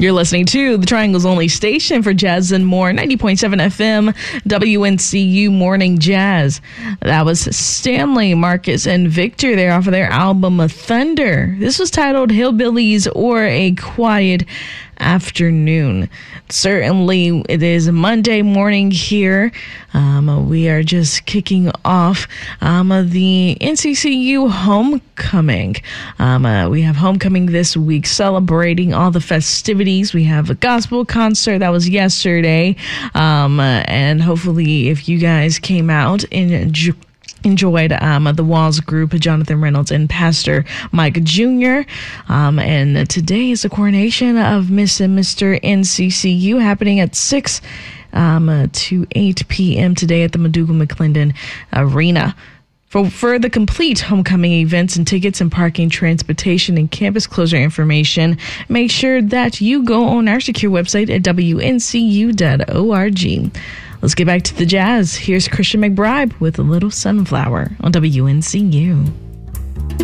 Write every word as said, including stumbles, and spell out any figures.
You're listening to the Triangle's only station for jazz and more, ninety point seven F M, W N C U Morning Jazz. That was Stanley, Marcus, and Victor there off of their album Thunder. This was titled Hillbillies or A Quiet Afternoon. Certainly, it is Monday morning here. Um, we are just kicking off um, the N C C U homecoming. Um, uh, we have homecoming this week, celebrating all the festivities. We have a gospel concert that was yesterday, um, uh, and hopefully, if you guys came out and enjoyed enjoyed um, the Walls group, Jonathan Reynolds and Pastor Mike Junior Um, and today is the coronation of Miss and Mister N C C U happening at six um, uh, to eight p.m. today at the McDougal-McClendon Arena. For, for the complete homecoming events and tickets and parking, transportation, and campus closure information, make sure that you go on our secure website at W N C U dot org. Let's get back to the jazz. Here's Christian McBride with A Little Sunflower on W N C U.